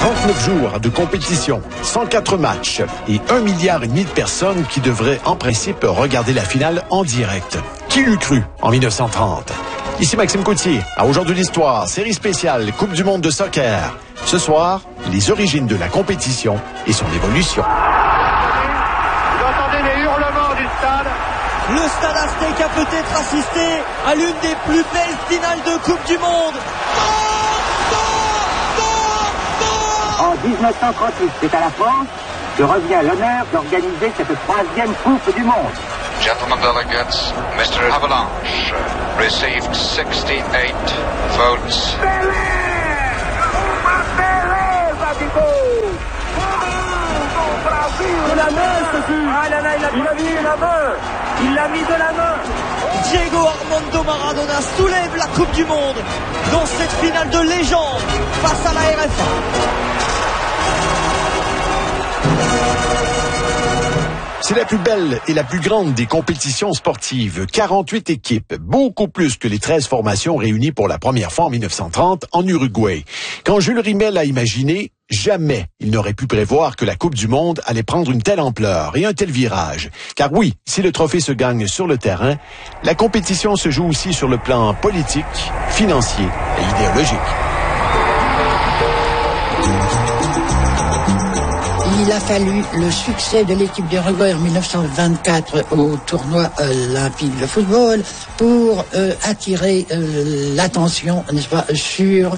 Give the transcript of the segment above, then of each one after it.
39 jours de compétition, 104 matchs et 1,5 milliard de personnes qui devraient en principe regarder la finale en direct. Qui l'eût cru en 1930? Ici Maxime Coutier, à Aujourd'hui l'Histoire, série spéciale Coupe du monde de soccer. Ce soir, les origines de la compétition et son évolution. Vous entendez les hurlements du stade? Le Stade Aztec a peut-être assisté à l'une des plus belles finales de Coupe du monde. En 1938, c'est à la France que revient l'honneur d'organiser cette 3e Coupe du monde. Gentlemen delegates, Mr. Avalanche received 68 votes. De la main, ce fut. Il l'a mis de la main. Diego Armando Maradona soulève la Coupe du monde dans cette finale de légende face à la RFA. C'est la plus belle et la plus grande des compétitions sportives. 48 équipes, beaucoup plus que les 13 formations réunies pour la première fois en 1930 en Uruguay. Quand Jules Rimet l'a imaginé, jamais il n'aurait pu prévoir que la Coupe du monde allait prendre une telle ampleur et un tel virage. Car oui, si le trophée se gagne sur le terrain, la compétition se joue aussi sur le plan politique, financier et idéologique. Il a fallu le succès de l'équipe d'Uruguay en 1924 au tournoi olympique de football pour attirer l'attention, n'est-ce pas, sur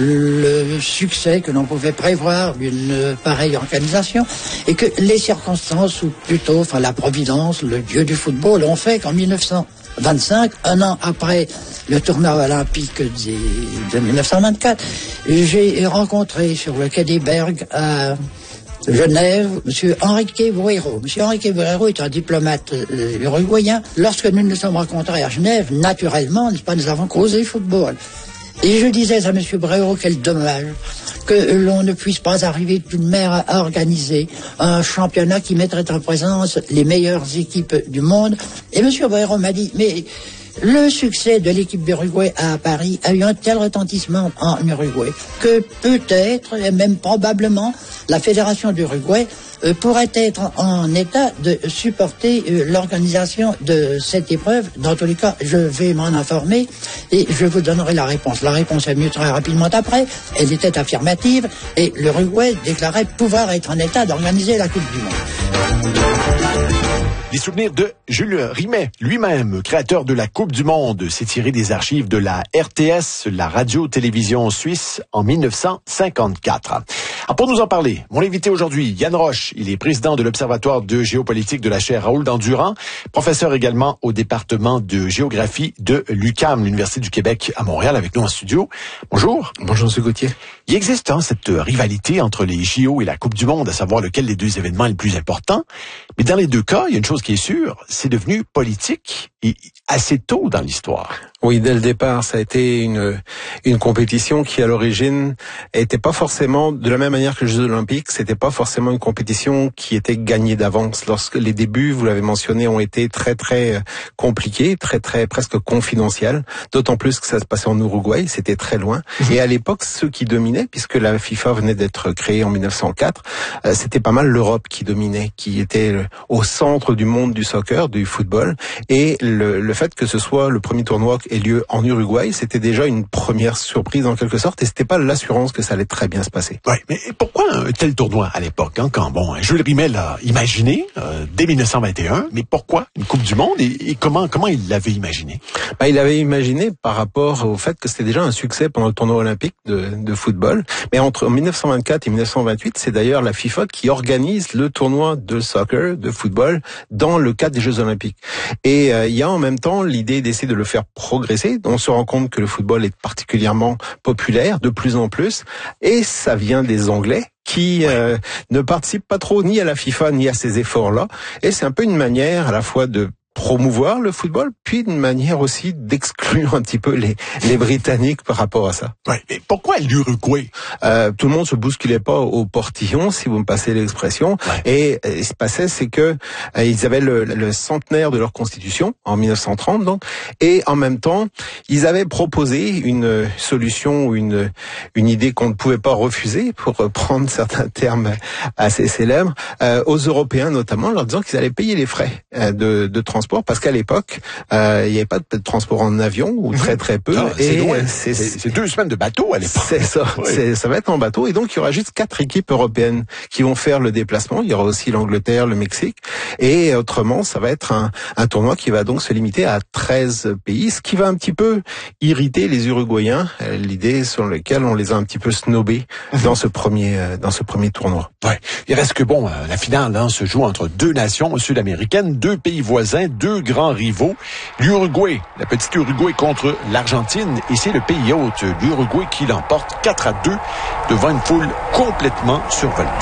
le succès que l'on pouvait prévoir d'une pareille organisation et que les circonstances, ou plutôt la providence, le dieu du football, ont fait qu'en 1925, un an après le tournoi olympique de 1924, j'ai rencontré sur le quai des Bergues à Genève, M. Enrique Boero. M. Enrique Boero est un diplomate uruguayen. Lorsque nous nous sommes rencontrés à Genève, naturellement, nous avons causé football. Et je disais à M. Boero, quel dommage que l'on ne puisse pas arriver tout de même à organiser un championnat qui mettrait en présence les meilleures équipes du monde. Et M. Boero m'a dit, mais le succès de l'équipe d'Uruguay à Paris a eu un tel retentissement en Uruguay que peut-être, et même probablement, la Fédération d'Uruguay pourrait être en état de supporter l'organisation de cette épreuve. Dans tous les cas, je vais m'en informer et je vous donnerai la réponse. La réponse est venue très rapidement après. Elle était affirmative et l'Uruguay déclarait pouvoir être en état d'organiser la Coupe du monde. Les souvenirs de Jules Rimet, lui-même, créateur de la Coupe du monde, s'est tiré des archives de la RTS, la radio-télévision suisse, en 1954. Alors pour nous en parler, mon invité aujourd'hui, Yann Roche, il est président de l'Observatoire de géopolitique de la chaire Raoul Dandurand, professeur également au département de géographie de l'UQAM, l'Université du Québec à Montréal, avec nous en studio. Bonjour. Bonjour, M. Gauthier. Il existe cette rivalité entre les JO et la Coupe du monde, à savoir lequel des deux événements est le plus important. Mais dans les deux cas, il y a une chose qui est sûre, c'est devenu politique et assez tôt dans l'histoire. Oui, dès le départ, ça a été une compétition qui, à l'origine, était pas forcément, de la même manière que les Jeux Olympiques, c'était pas forcément une compétition qui était gagnée d'avance. Lorsque les débuts, vous l'avez mentionné, ont été très compliqués, très presque confidentiels. D'autant plus que ça se passait en Uruguay, c'était très loin. Et à l'époque, ceux qui dominaient, puisque la FIFA venait d'être créée en 1904, c'était pas mal l'Europe qui dominait, qui était au centre du monde du soccer, du football. Et le fait que ce soit le premier tournoi ait lieu en Uruguay, c'était déjà une première surprise en quelque sorte, et c'était pas l'assurance que ça allait très bien se passer. Oui, mais pourquoi un tel tournoi à l'époque, quand Jules Rimet l'a imaginé dès 1921, mais pourquoi une Coupe du monde et comment il l'avait imaginé? Il l'avait imaginé par rapport au fait que c'était déjà un succès pendant le tournoi olympique de football, mais entre 1924 et 1928, c'est d'ailleurs la FIFA qui organise le tournoi de soccer, de football, dans le cadre des Jeux olympiques. Et il y a en même temps l'idée d'essayer de le faire progresser. On se rend compte que le football est particulièrement populaire, de plus en plus, et ça vient des Anglais qui ne participent pas trop ni à la FIFA ni à ces efforts-là. Et c'est un peu une manière à la fois de promouvoir le football, puis une manière aussi d'exclure un petit peu les Britanniques par rapport à ça. Ouais, mais pourquoi l'Uruguay? Tout le monde se bousculait pas au portillon, si vous me passez l'expression. Ouais. Et ce qui se passait, c'est que ils avaient le centenaire de leur constitution en 1930, donc, et en même temps, ils avaient proposé une solution ou une idée qu'on ne pouvait pas refuser, pour reprendre certains termes assez célèbres, aux Européens notamment, leur disant qu'ils allaient payer les frais de transport, parce qu'à l'époque, il n'y avait pas de transport en avion, ou très très peu. Non, et c'est 2 semaines de bateau à l'époque. C'est ça, Oui. ça va être en bateau, et donc il y aura juste 4 équipes européennes qui vont faire le déplacement. Il y aura aussi l'Angleterre, le Mexique, et autrement, ça va être un tournoi qui va donc se limiter à 13 pays, ce qui va un petit peu irriter les Uruguayens, l'idée sur laquelle on les a un petit peu snobés dans ce premier tournoi. Ouais. Il reste que la finale se joue entre 2 nations sud-américaines, 2 pays voisins, 2 grands rivaux. L'Uruguay, la petite Uruguay contre l'Argentine, et c'est le pays hôte, l'Uruguay, qui l'emporte 4-2 devant une foule complètement survoltée.